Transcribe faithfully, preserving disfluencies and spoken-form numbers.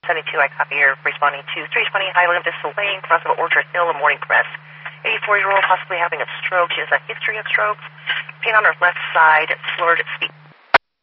seventy-two, I copy here, responding to three twenty Highland Vista Lane, cross of Orchard Hill, a morning press. eighty-four-year-old possibly having a stroke. She has a history of strokes. Pain on her left side, slurred speech.